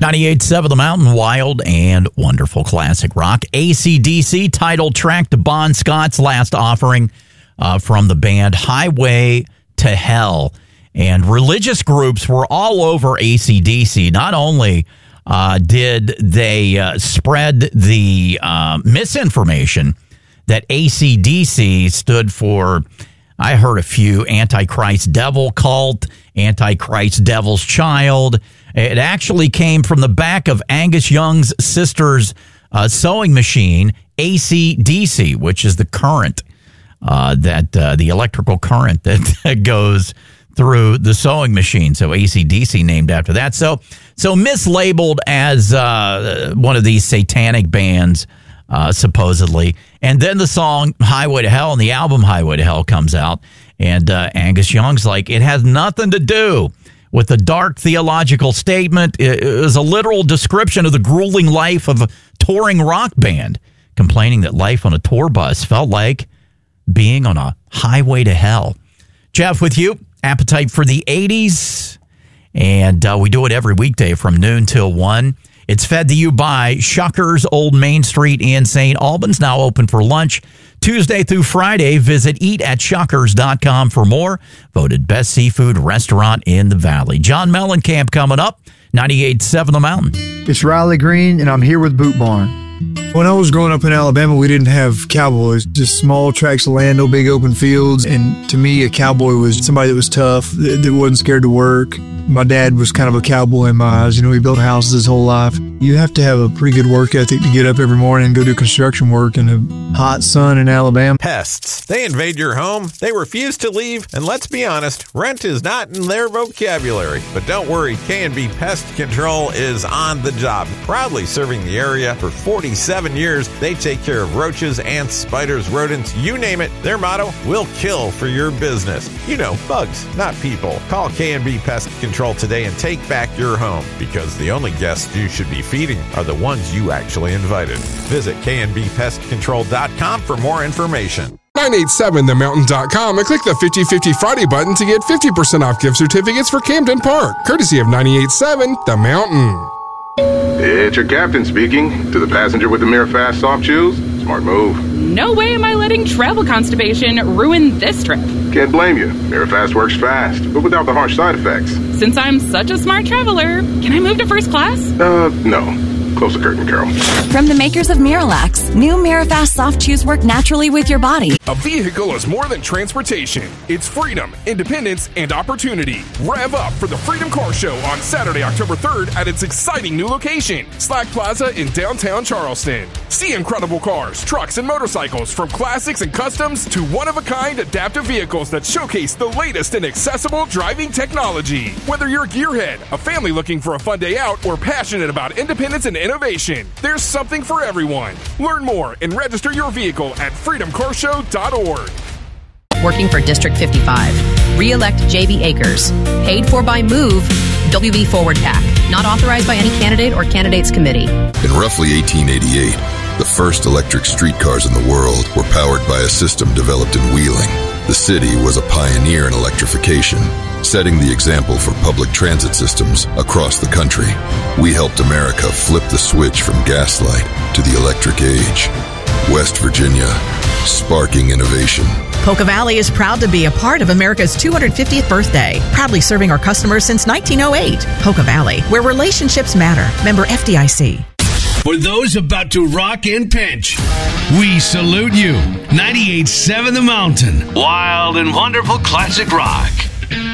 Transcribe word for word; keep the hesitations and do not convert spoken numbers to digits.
ninety-eight point seven The Mountain, wild and wonderful classic rock. A C D C title track to Bon Scott's last offering uh, from the band Highway to Hell. And religious groups were all over A C D C. Not only uh, did they uh, spread the uh, misinformation that A C D C stood for, I heard a few, Antichrist Devil Cult, Antichrist Devil's Child. It actually came from the back of Angus Young's sister's uh, sewing machine, A C D C, which is the current, uh, that uh, the electrical current that, that goes through the sewing machine. So A C D C named after that. So, so mislabeled as uh, one of these satanic bands, uh, supposedly. And then the song Highway to Hell and the album Highway to Hell comes out. And uh, Angus Young's like, it has nothing to do with the dark theological statement. It was a literal description of the grueling life of a touring rock band, complaining that life on a tour bus felt like being on a highway to hell. Jeff, with you, Appetite for the eighties, and uh, we do it every weekday from noon till one. It's fed to you by Shuckers, Old Main Street in Saint Albans, now open for lunch Tuesday through Friday. Visit eat at shuckers dot com for more. Voted best seafood restaurant in the Valley. John Mellencamp coming up, ninety-eight point seven The Mountain. It's Riley Green, and I'm here with Boot Barn. When I was growing up in Alabama, we didn't have cowboys, just small tracts of land, no big open fields. And to me, a cowboy was somebody that was tough, that, that wasn't scared to work. My dad was kind of a cowboy in my eyes. You know, he built houses his whole life. You have to have a pretty good work ethic to get up every morning and go do construction work in the hot sun in Alabama. Pests. They invade your home. They refuse to leave. And let's be honest, rent is not in their vocabulary. But don't worry, K and B Pest Control is on the job. Proudly serving the area for forty-seven years, they take care of roaches, ants, spiders, rodents, you name it. Their motto, we'll kill for your business. You know, bugs, not people. Call K and B Pest Control today and take back your home, because the only guests you should be feeding are the ones you actually invited. Visit K and B pest control dot com for more information. nine eight seven the mountain dot com and click the fifty fifty Friday button to get fifty percent off gift certificates for Camden Park, courtesy of ninety-eight point seven The Mountain. It's your captain speaking. To the passenger with the Mirror Fast Soft Chews, smart move. No way am I letting travel constipation ruin this trip. Can't blame you. Mirror Fast works fast, but without the harsh side effects. Since I'm such a smart traveler, can I move to first class? Uh, no. Close the curtain, Carol. From the makers of Miralax, new Mirafast soft chews work naturally with your body. A vehicle is more than transportation. It's freedom, independence, and opportunity. Rev up for the Freedom Car Show on Saturday, October third at its exciting new location, Slack Plaza in downtown Charleston. See incredible cars, trucks, and motorcycles, from classics and customs to one-of-a-kind adaptive vehicles that showcase the latest in accessible driving technology. Whether you're a gearhead, a family looking for a fun day out, or passionate about independence and innovation, there's something for everyone. Learn more and register your vehicle at freedom car show dot org. Working for District fifty-five. Re-elect J B Akers. Paid for by Move, W B Forward PAC. Not authorized by any candidate or candidates committee. In roughly eighteen eighty-eight, the first electric streetcars in the world were powered by a system developed in Wheeling. The city was a pioneer in electrification, setting the example for public transit systems across the country. We helped America flip the switch from gaslight to the electric age. West Virginia, sparking innovation. Poca Valley is proud to be a part of America's two hundred fiftieth birthday, proudly serving our customers since nineteen oh eight. Poca Valley, where relationships matter. Member F D I C. For those about to rock and pinch, we salute you. ninety-eight point seven The Mountain. Wild and wonderful classic rock.